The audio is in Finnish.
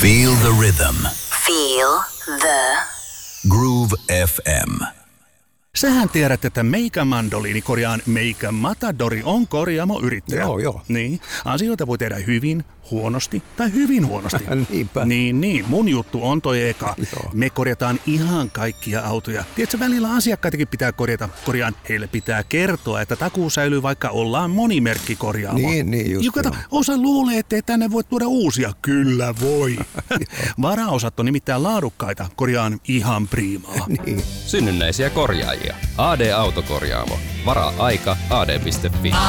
Feel the rhythm. Feel the Groove FM. Sähän tiedät, että Meikä Mandoliini, Meikä Matadori on korjaamoyrittäjä. Joo. Niin, asioita voi tehdä hyvin, huonosti tai hyvin huonosti. Niinpä. Niin, mun juttu on toi eka. Joo. Me korjataan ihan kaikkia autoja. Tiedätkö, välillä asiakkaitakin pitää korjata. Heille pitää kertoa, että takuu säilyy, vaikka ollaan monimerkkikorjaamo. Niin just Kato, osa luulee, ettei tänne voi tuoda uusia. Kyllä voi. Varaosat on nimittäin laadukkaita. Korjaan ihan priimaa. Niin. Synnynnäisiä korjaajia. AD Autokorjaamo. Varaa aika ad.fi.